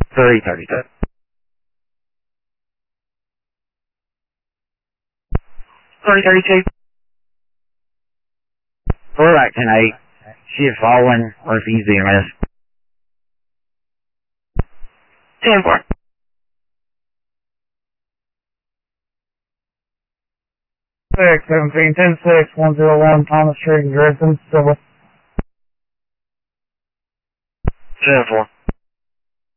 332. Correct, tonight. She is following refused EMS. 10-4. 17, 10-6, 101 Thomas Street in Dresden, Silva. 10-4.